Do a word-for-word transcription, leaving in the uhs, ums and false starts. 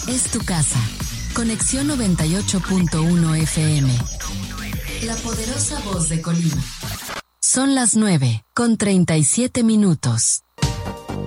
es tu casa. Conexión noventa y ocho punto uno F M. La poderosa voz de Colima. Son las nueve, con treinta y siete minutos.